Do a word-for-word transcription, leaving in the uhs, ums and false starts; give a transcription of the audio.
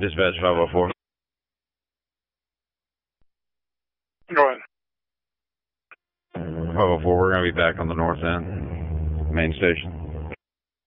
Dispatch five oh four. Go ahead. five oh four, we're going to be back on the north end, main station.